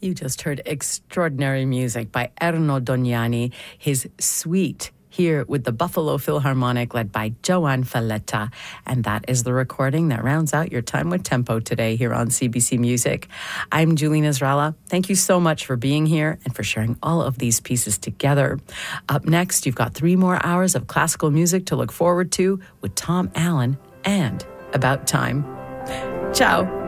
You just heard extraordinary music by Erno Dognani, his Suite, here with the Buffalo Philharmonic led by Joan Falletta. And that is the recording that rounds out your time with Tempo today here on CBC Music. I'm Julene Israela. Thank you so much for being here and for sharing all of these pieces together. Up next, you've got 3 more hours of classical music to look forward to with Tom Allen and About Time. Ciao.